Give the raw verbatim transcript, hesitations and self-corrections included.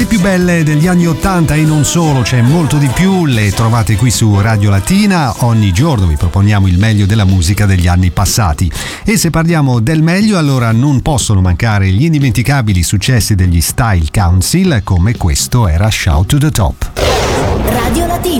Le più belle degli anni ottanta e non solo, c'è molto di più, le trovate qui su Radio Latina. Ogni giorno vi proponiamo il meglio della musica degli anni passati. E se parliamo del meglio, allora non possono mancare gli indimenticabili successi degli Style Council, come questo era Shout to the Top. Radio Latina.